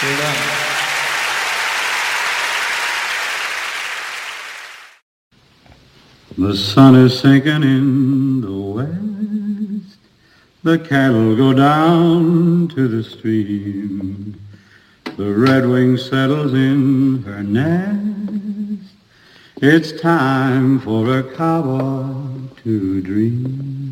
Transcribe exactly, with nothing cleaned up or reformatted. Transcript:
Vielen Dank. The sun is sinking in the west. The cattle go down to the stream. The redwing settles in her nest. It's time for a cowboy to dream.